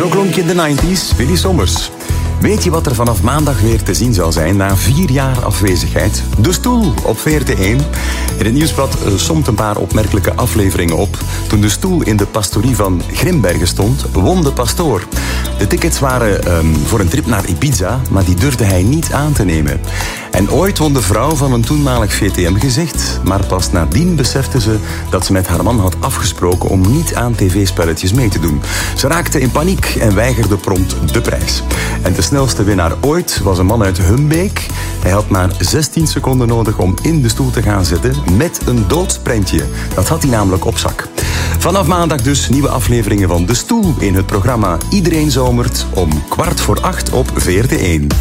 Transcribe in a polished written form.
Zo klonk in de 90s Willy Sommers. Weet je wat er vanaf maandag weer te zien zal zijn na 4 jaar afwezigheid? De Stoel op VRT1. In het Nieuwsblad somt een paar opmerkelijke afleveringen op. Toen De Stoel in de pastorie van Grimbergen stond, won de pastoor. De tickets waren voor een trip naar Ibiza, maar die durfde hij niet aan te nemen. En ooit won de vrouw van een toenmalig VTM-gezicht, maar pas nadien besefte ze dat ze met haar man had afgesproken om niet aan tv-spelletjes mee te doen. Ze raakte in paniek en weigerde prompt de prijs. En de snelste winnaar ooit was een man uit Humbeek. Hij had maar 16 seconden nodig om in de stoel te gaan zitten met een doodsprentje. Dat had hij namelijk op zak. Vanaf maandag dus nieuwe afleveringen van De Stoel in het programma Iedereen Zomert om 7:15 op VRT1.